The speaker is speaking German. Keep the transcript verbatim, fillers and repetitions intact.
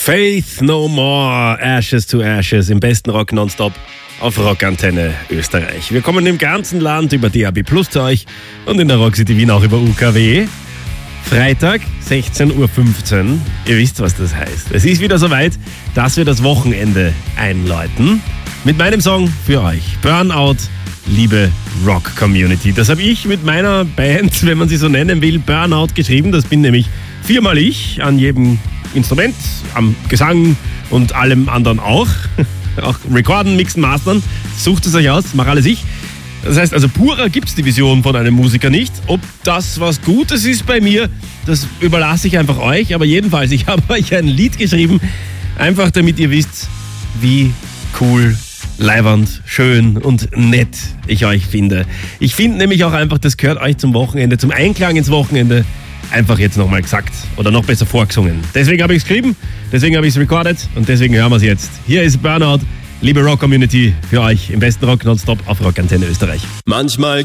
Faith No More, Ashes to Ashes, im besten Rock nonstop auf Rockantenne Österreich. Wir kommen im ganzen Land über D A B Plus zu euch und in der Rock City Wien auch über U K W. Freitag, sechzehn Uhr fünfzehn. Ihr wisst, was das heißt. Es ist wieder soweit, dass wir das Wochenende einläuten. Mit meinem Song für euch. Burnout, liebe Rock-Community. Das habe ich mit meiner Band, wenn man sie so nennen will, Burnout geschrieben. Das bin nämlich viermal ich an jedem Instrument, am Gesang und allem anderen auch. Auch Recorden, Mixen, Mastern. Sucht es euch aus, mach alles ich. Das heißt also, purer gibt's die Vision von einem Musiker nicht. Ob das was Gutes ist bei mir, das überlasse ich einfach euch. Aber jedenfalls, ich habe euch ein Lied geschrieben, einfach damit ihr wisst, wie cool, leibernd, schön und nett ich euch finde. Ich finde nämlich auch einfach, das gehört euch zum Wochenende, zum Einklang ins Wochenende, einfach jetzt nochmal gesagt oder noch besser vorgesungen. Deswegen habe ich es geschrieben, deswegen habe ich es recorded und deswegen hören wir es jetzt. Hier ist Burnout, liebe Rock-Community, für euch im besten Rock nonstop auf Rockantenne Österreich. Manchmal